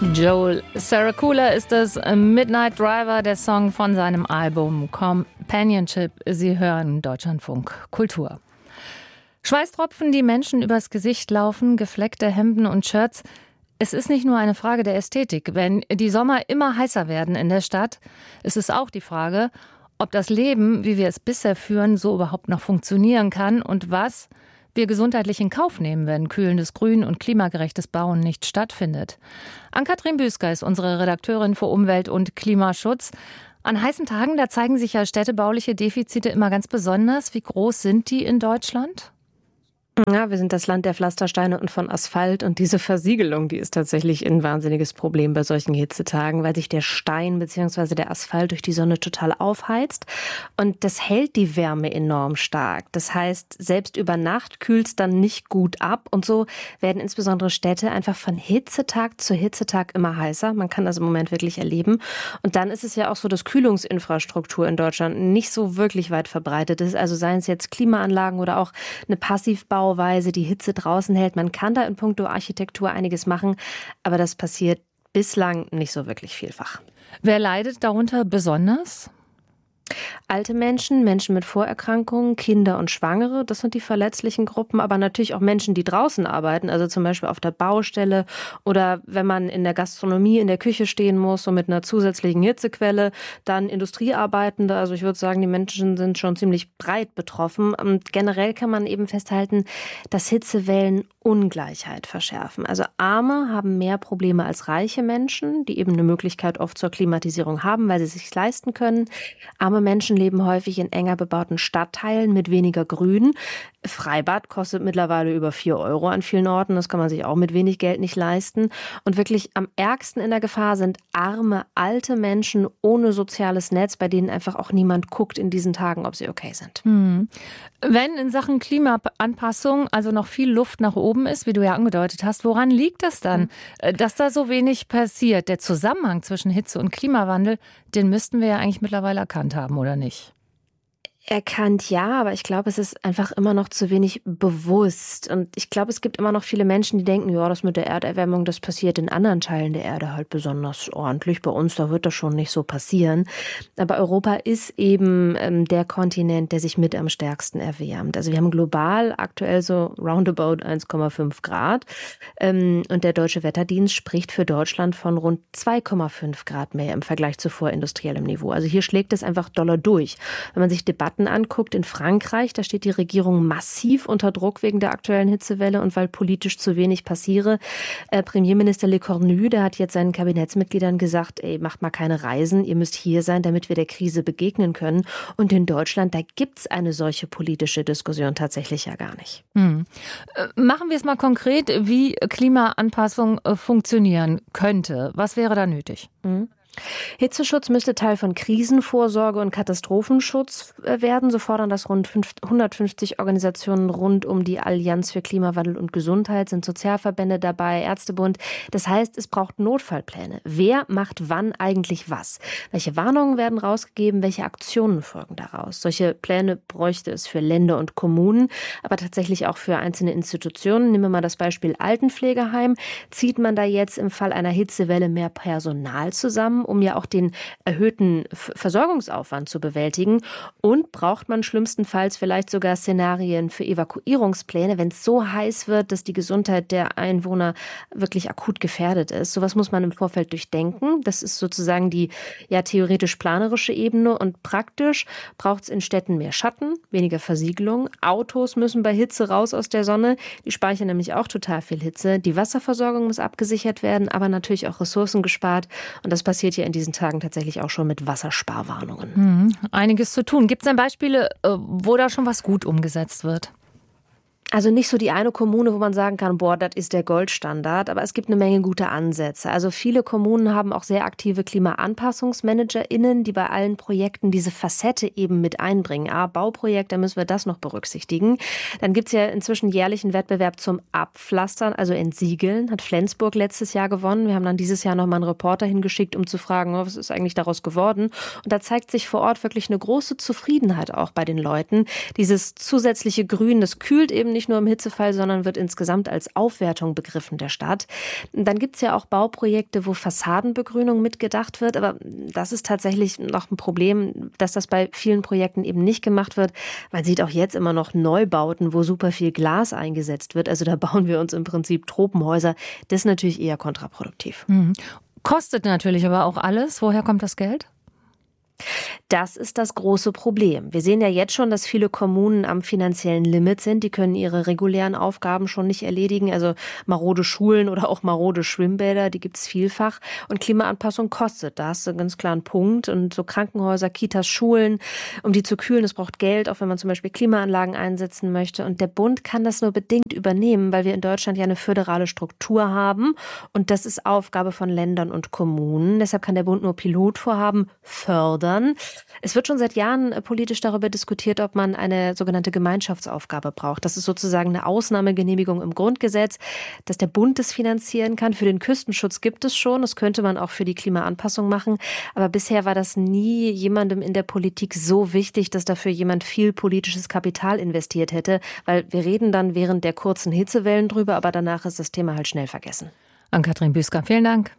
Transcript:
Joel Saracula ist das Midnight Driver, der Song von seinem Album Companionship. Sie hören Deutschlandfunk Kultur. Schweißtropfen, die Menschen übers Gesicht laufen, gefleckte Hemden und Shirts. Es ist nicht nur eine Frage der Ästhetik. Wenn die Sommer immer heißer werden in der Stadt, ist es auch die Frage, ob das Leben, wie wir es bisher führen, so überhaupt noch funktionieren kann und was wir gesundheitlich in Kauf nehmen, wenn kühlendes Grün und klimagerechtes Bauen nicht stattfindet. Ann-Kathrin Büsker ist unsere Redakteurin für Umwelt- und Klimaschutz. An heißen Tagen, da zeigen sich ja städtebauliche Defizite immer ganz besonders. Wie groß sind die in Deutschland? Ja, wir sind das Land der Pflastersteine und von Asphalt. Und diese Versiegelung, die ist tatsächlich ein wahnsinniges Problem bei solchen Hitzetagen, weil sich der Stein bzw. der Asphalt durch die Sonne total aufheizt. Und das hält die Wärme enorm stark. Das heißt, selbst über Nacht kühlt es dann nicht gut ab. Und so werden insbesondere Städte einfach von Hitzetag zu Hitzetag immer heißer. Man kann das im Moment wirklich erleben. Und dann ist es ja auch so, dass Kühlungsinfrastruktur in Deutschland nicht so wirklich weit verbreitet ist. Also seien es jetzt Klimaanlagen oder auch eine Passivbau, die Hitze draußen hält. Man kann da in puncto Architektur einiges machen, aber das passiert bislang nicht so wirklich vielfach. Wer leidet darunter besonders? Alte Menschen, Menschen mit Vorerkrankungen, Kinder und Schwangere, das sind die verletzlichen Gruppen, aber natürlich auch Menschen, die draußen arbeiten, also zum Beispiel auf der Baustelle oder wenn man in der Gastronomie in der Küche stehen muss, so mit einer zusätzlichen Hitzequelle, dann Industriearbeitende, also ich würde sagen, die Menschen sind schon ziemlich breit betroffen. Und generell kann man eben festhalten, dass Hitzewellen Ungleichheit verschärfen. Also Arme haben mehr Probleme als reiche Menschen, die eben eine Möglichkeit oft zur Klimatisierung haben, weil sie es sich leisten können. Arme Menschen leben häufig in enger bebauten Stadtteilen mit weniger Grün. Freibad kostet mittlerweile über 4 Euro an vielen Orten. Das kann man sich auch mit wenig Geld nicht leisten. Und wirklich am ärgsten in der Gefahr sind arme, alte Menschen ohne soziales Netz, bei denen einfach auch niemand guckt in diesen Tagen, ob sie okay sind. Wenn in Sachen Klimaanpassung also noch viel Luft nach oben ist, wie du ja angedeutet hast, woran liegt das dann, dass da so wenig passiert? Der Zusammenhang zwischen Hitze und Klimawandel, den müssten wir ja eigentlich mittlerweile erkannt haben, oder nicht? Erkannt ja, aber ich glaube, es ist einfach immer noch zu wenig bewusst. Und ich glaube, es gibt immer noch viele Menschen, die denken, ja, das mit der Erderwärmung, das passiert in anderen Teilen der Erde halt besonders ordentlich. Bei uns, da wird das schon nicht so passieren. Aber Europa ist eben der Kontinent, der sich mit am stärksten erwärmt. Also wir haben global aktuell so roundabout 1,5 Grad. Und der Deutsche Wetterdienst spricht für Deutschland von rund 2,5 Grad mehr im Vergleich zu vorindustriellem Niveau. Also hier schlägt es einfach doller durch. Wenn man sich Debatten anguckt, in Frankreich, da steht die Regierung massiv unter Druck wegen der aktuellen Hitzewelle und weil politisch zu wenig passiere. Premierminister Le Cornu, der hat jetzt seinen Kabinettsmitgliedern gesagt, macht mal keine Reisen, ihr müsst hier sein, damit wir der Krise begegnen können. Und in Deutschland, da gibt's eine solche politische Diskussion tatsächlich ja gar nicht. Machen wir es mal konkret, wie Klimaanpassung funktionieren könnte. Was wäre da nötig? Hitzeschutz müsste Teil von Krisenvorsorge und Katastrophenschutz werden. So fordern das rund 150 Organisationen rund um die Allianz für Klimawandel und Gesundheit, sind Sozialverbände dabei, Ärztebund. Das heißt, es braucht Notfallpläne. Wer macht wann eigentlich was? Welche Warnungen werden rausgegeben? Welche Aktionen folgen daraus? Solche Pläne bräuchte es für Länder und Kommunen, aber tatsächlich auch für einzelne Institutionen. Nehmen wir mal das Beispiel Altenpflegeheim. Zieht man da jetzt im Fall einer Hitzewelle mehr Personal zusammen, um ja auch den erhöhten Versorgungsaufwand zu bewältigen? Und braucht man schlimmstenfalls vielleicht sogar Szenarien für Evakuierungspläne, wenn es so heiß wird, dass die Gesundheit der Einwohner wirklich akut gefährdet ist? Sowas muss man im Vorfeld durchdenken. Das ist sozusagen die ja theoretisch-planerische Ebene. Und praktisch braucht es in Städten mehr Schatten, weniger Versiegelung. Autos müssen bei Hitze raus aus der Sonne. Die speichern nämlich auch total viel Hitze. Die Wasserversorgung muss abgesichert werden, aber natürlich auch Ressourcen gespart. Und das passiert hier in diesen Tagen tatsächlich auch schon mit Wassersparwarnungen. Einiges zu tun. Gibt es denn Beispiele, wo da schon was gut umgesetzt wird? Also nicht so die eine Kommune, wo man sagen kann, boah, das ist der Goldstandard, aber es gibt eine Menge gute Ansätze. Also viele Kommunen haben auch sehr aktive KlimaanpassungsmanagerInnen, die bei allen Projekten diese Facette eben mit einbringen. Bauprojekt, da müssen wir das noch berücksichtigen. Dann gibt's ja inzwischen jährlich einen Wettbewerb zum Abpflastern, also Entsiegeln. Hat Flensburg letztes Jahr gewonnen. Wir haben dann dieses Jahr nochmal einen Reporter hingeschickt, um zu fragen, was ist eigentlich daraus geworden? Und da zeigt sich vor Ort wirklich eine große Zufriedenheit auch bei den Leuten. Dieses zusätzliche Grün, das kühlt eben nicht nur im Hitzefall, sondern wird insgesamt als Aufwertung begriffen der Stadt. Dann gibt es ja auch Bauprojekte, wo Fassadenbegrünung mitgedacht wird, aber das ist tatsächlich noch ein Problem, dass das bei vielen Projekten eben nicht gemacht wird. Man sieht auch jetzt immer noch Neubauten, wo super viel Glas eingesetzt wird. Also da bauen wir uns im Prinzip Tropenhäuser. Das ist natürlich eher kontraproduktiv. Kostet natürlich aber auch alles. Woher kommt das Geld? Das ist das große Problem. Wir sehen ja jetzt schon, dass viele Kommunen am finanziellen Limit sind. Die können ihre regulären Aufgaben schon nicht erledigen. Also marode Schulen oder auch marode Schwimmbäder, die gibt es vielfach. Und Klimaanpassung kostet. Da hast du einen ganz klaren Punkt. Und so Krankenhäuser, Kitas, Schulen, um die zu kühlen, das braucht Geld, auch wenn man zum Beispiel Klimaanlagen einsetzen möchte. Und der Bund kann das nur bedingt übernehmen, weil wir in Deutschland ja eine föderale Struktur haben. Und das ist Aufgabe von Ländern und Kommunen. Deshalb kann der Bund nur Pilotvorhaben fördern. Es wird schon seit Jahren politisch darüber diskutiert, ob man eine sogenannte Gemeinschaftsaufgabe braucht. Das ist sozusagen eine Ausnahmegenehmigung im Grundgesetz, dass der Bund das finanzieren kann. Für den Küstenschutz gibt es schon. Das könnte man auch für die Klimaanpassung machen. Aber bisher war das nie jemandem in der Politik so wichtig, dass dafür jemand viel politisches Kapital investiert hätte. Weil wir reden dann während der kurzen Hitzewellen drüber, aber danach ist das Thema halt schnell vergessen. Ann-Kathrin Büsker, vielen Dank.